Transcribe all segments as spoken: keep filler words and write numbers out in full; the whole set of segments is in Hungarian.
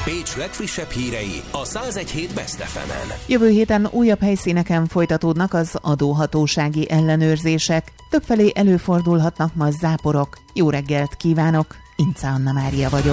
Pécs legfrissebb hírei a száz egy hét Best ef emen. Jövő héten újabb helyszíneken folytatódnak az adóhatósági ellenőrzések. Többfelé előfordulhatnak ma záporok. Jó reggelt kívánok, Ince Anna Mária vagyok.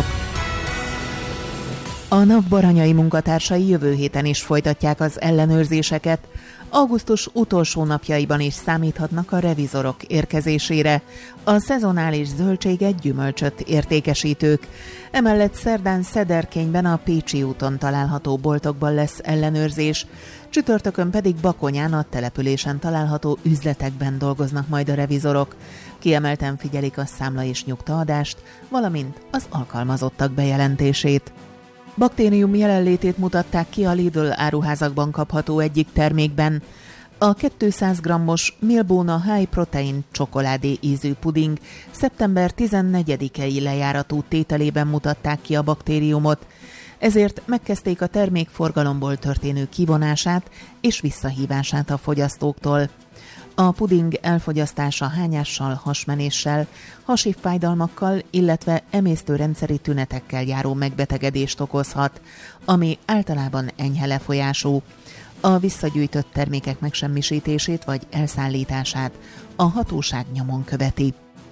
A NAV baranyai munkatársai jövő héten is folytatják az ellenőrzéseket. Augusztus utolsó napjaiban is számíthatnak a revizorok érkezésére. A szezonális zöldséget, gyümölcsöt értékesítők. Emellett szerdán Szederkényben a Pécsi úton található boltokban lesz ellenőrzés. Csütörtökön pedig Bakonyán a településen található üzletekben dolgoznak majd a revizorok. Kiemelten figyelik a számla és nyugtaadást, valamint az alkalmazottak bejelentését. Baktérium jelenlétét mutatták ki a Lidl áruházakban kapható egyik termékben. A kétszáz grammos Milbona High Protein csokoládé ízű puding szeptember tizennegyedikei lejáratú tételében mutatták ki a baktériumot, ezért megkezdték a termék forgalomból történő kivonását és visszahívását a fogyasztóktól. A puding elfogyasztása hányással, hasmenéssel, hasi fájdalmakkal, illetve emésztőrendszeri tünetekkel járó megbetegedést okozhat, ami általában enyhe lefolyású. A visszagyűjtött termékek megsemmisítését vagy elszállítását a hatóság nyomon követi.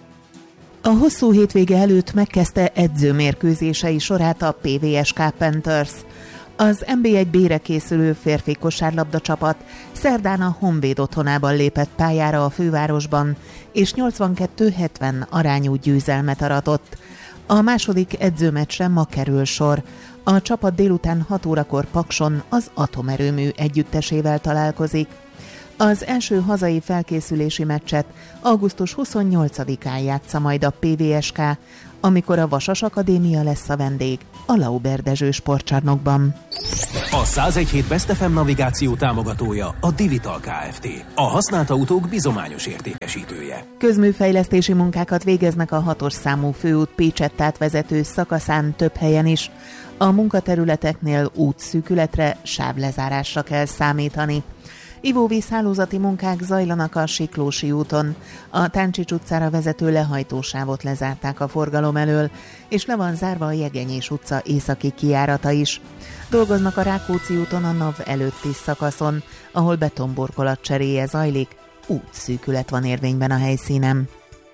A hosszú hétvége előtt megkezdte edzőmérkőzései sorát a pé vé es ká Panthers. Az en bé egy bé-re készülő férfi kosárlabda csapat szerdán a Honvéd otthonában lépett pályára a fővárosban, és nyolcvankettő hetven arányú győzelmet aratott. A második edzőmeccsre ma kerül sor. A csapat délután hat órakor Pakson az atomerőmű együttesével találkozik. Az első hazai felkészülési meccset augusztus huszonnyolcadikán játsza majd a pé vé es ká, amikor a Vasas Akadémia lesz a vendég a Lauber Dezső sportcsarnokban. A száz egy hét Best ef em navigáció támogatója a Divital Kft. A használt autók bizományos értékesítője. Közműfejlesztési munkákat végeznek a hatos számú főút Pécsett vezető szakaszán több helyen is. A munkaterületeknél útszűkületre, sávlezárásra kell számítani. Ivóvízhálózati munkák zajlanak a Siklósi úton. A Táncsics utcára vezető lehajtósávot lezárták a forgalom elől, és le van zárva a Jegenyés utca északi kijárata is. Dolgoznak a Rákóczi úton a NAV előtti szakaszon, ahol betonburkolat cseréje zajlik, útszűkület van érvényben a helyszínen.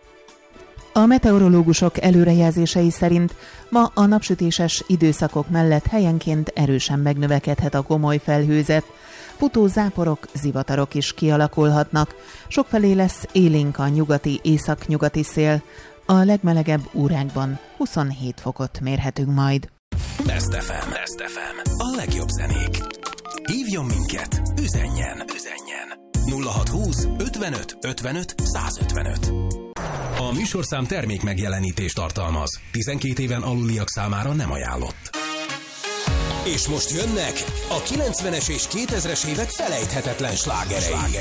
A meteorológusok előrejelzései szerint ma a napsütéses időszakok mellett helyenként erősen megnövekedhet a gomoly felhőzet, futó záporok, zivatarok is kialakulhatnak, sokfelé lesz élénk a nyugati, északnyugati szél, a legmelegebb órákban huszonhét fokot mérhetünk majd. Best ef em. Best ef em. A legjobb zenék. Hívjon minket, üzenjen, üzenjen. nulla hat húsz ötvenöt ötvenöt százötvenöt. A műsorszám termék megjelenítést tartalmaz. tizenkét éven aluliak számára nem ajánlott. És most jönnek a kilencvenes és kétezres évek felejthetetlen slágerei.